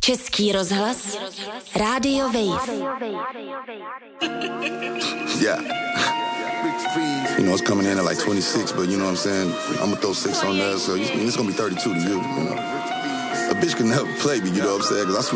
Český rozhlas, Rádio Wave. Yeah. You know, it's coming in at like 26, but you know what I'm saying? I'm gonna throw 6 on there, so it's gonna be 32 to you, you know? A bitch can never play me, you know what I'm saying? 'Cause I